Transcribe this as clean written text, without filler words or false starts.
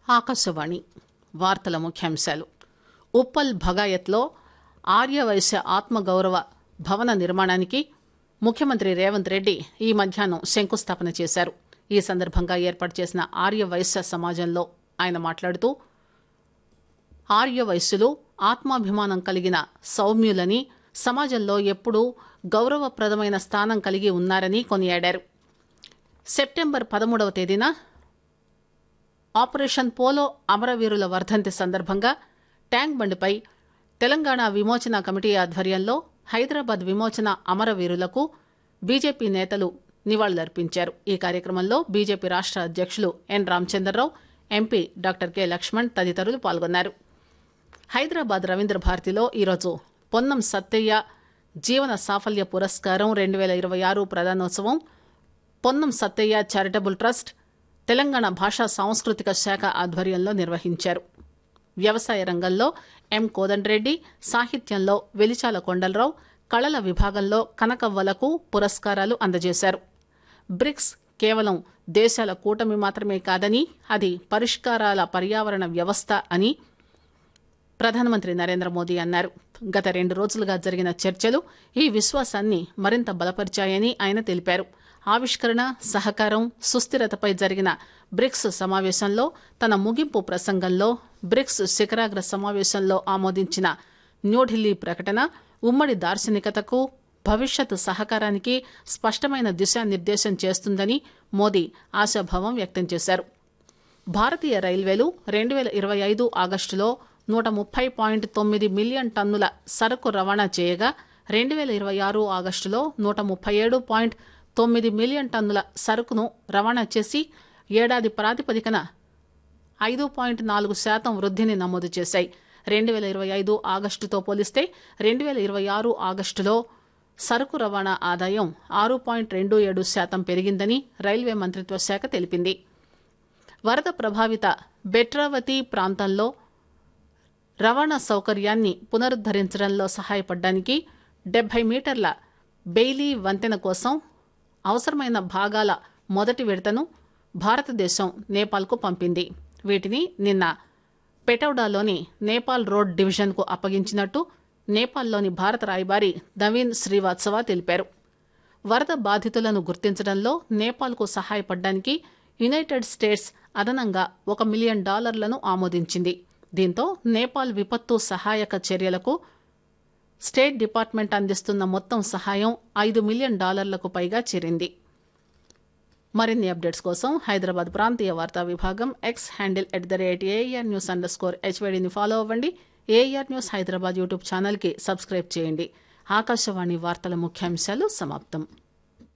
ఆకాశవాణి వార్తల ముఖ్యాంశాలు. ఉప్పల్ భగాయత్లో ఆర్యవైశ్య ఆత్మగౌరవ భవన నిర్మాణానికి ముఖ్యమంత్రి రేవంత్ రెడ్డి ఈ మధ్యాహ్నం శంకుస్థాపన చేశారు. ఈ సందర్భంగా ఏర్పాటు చేసిన ఆర్యవైశ్య సమాజంలో ఆయన మాట్లాడుతూ ఆర్యవైశ్యులు ఆత్మాభిమానం కలిగిన సౌమ్యులని, సమాజంలో ఎప్పుడూ గౌరవప్రదమైన స్థానం కలిగి ఉన్నారని కొనియాడారు. సెప్టెంబర్ 13వ తేదీన ఆపరేషన్ పోలో అమరవీరుల వర్ధంతి సందర్భంగా ట్యాంక్ బండిపై తెలంగాణ విమోచన కమిటీ ఆధ్వర్యంలో హైదరాబాద్ విమోచన అమరవీరులకు బీజేపీ నేతలు నివాళులర్పించారు. ఈ కార్యక్రమంలో బీజేపీ రాష్ట అధ్యక్షులు ఎన్ Ramachandra Rao, MP doctor K Laxman తదితరులు పాల్గొన్నారు. హైదరాబాద్ రవీంద్ర భారతిలో ఈరోజు పొన్నం సత్తయ్య జీవన సాఫల్య పురస్కారం 2026 ప్రదానోత్సవం పొన్నం సత్తయ్య చారిటబుల్ ట్రస్ట్, తెలంగాణ భాషా సాంస్కృతిక శాఖ ఆధ్వర్యంలో నిర్వహించారు. వ్యవసాయ రంగంలో ఎం కోదండరెడ్డి, సాహిత్యంలో వెలిచాల కొండలరావు, కళల విభాగంలో కనకవ్వలకు పురస్కారాలు అందజేశారు. బ్రిక్స్ కేవలం దేశాల కూటమి మాత్రమే కాదని, అది పరిష్కారాల పర్యావరణ వ్యవస్థ అని ప్రధానమంత్రి నరేంద్ర మోదీ అన్నారు. గత 2 రోజులుగా జరిగిన చర్చలు ఈ విశ్వాసాన్ని మరింత బలపరిచాయని ఆయన తెలిపారు. ఆవిష్కరణ, సహకారం, సుస్థిరతపై జరిగిన బ్రిక్స్ సమావేశంలో తన ముగింపు ప్రసంగంలో బ్రిక్స్ శిఖరాగ్ర సమావేశంలో ఆమోదించిన న్యూఢిల్లీ ప్రకటన ఉమ్మడి దార్శనికతకు, భవిష్యత్ సహకారానికి స్పష్టమైన దిశానిర్దేశం చేస్తుందని మోదీ ఆశాభావం వ్యక్తం చేశారు. భారతీయ రైల్వేలు 2025 ఆగస్టులో 130.9 మిలియన్ టన్నుల సరకు రవాణా చేయగా 2026 ఆగస్టులో 137.9 మిలియన్ టన్నుల సరుకును రవాణా చేసి ఏడాది ప్రాతిపదికన 5.4% వృద్ధిని నమోదు చేశాయి. 2025 ఆగస్టుతో పోలిస్తే 2026 ఆగస్టులో సరుకు రవాణా ఆదాయం 6.27% పెరిగిందని రైల్వే మంత్రిత్వ శాఖ తెలిపింది. వరద ప్రభావిత బెట్రావతి ప్రాంతంలో రవాణా సౌకర్యాన్ని పునరుద్దరించడంలో సహాయపడడానికి 70 మీటర్ల బెయిలీ వంతెన కోసం అవసరమైన భాగాల మొదటి విడతను భారతదేశం నేపాల్కు పంపింది. వీటిని నిన్న పెటౌడాలోని నేపాల్ రోడ్ డివిజన్కు అప్పగించినట్టు నేపాల్లోని భారత రాయబారి నవీన్ శ్రీవాత్సవ తెలిపారు. వరద బాధితులను గుర్తించడంలో నేపాల్కు సహాయపడడానికి యునైటెడ్ స్టేట్స్ అదనంగా $1 మిలియన్ ఆమోదించింది. దీంతో నేపాల్ విపత్తు సహాయక చర్యలకు స్టేట్ డిపార్ట్మెంట్ అందిస్తున్న మొత్తం సహాయం $5 మిలియన్ పైగా చేరింది. మరిన్ని అప్డేట్స్ కోసం హైదరాబాద్ ప్రాంతీయ వార్తా విభాగం ఎక్స్ హ్యాండిల్ @AR_HYDని ఫాలో అవ్వండి. ఏఆర్ న్యూస్ హైదరాబాద్ యూట్యూబ్ ఛానల్కి సబ్స్క్రైబ్ చేయండి. ఆకాశవాణి వార్తల ముఖ్యాంశాలు సమాప్తం.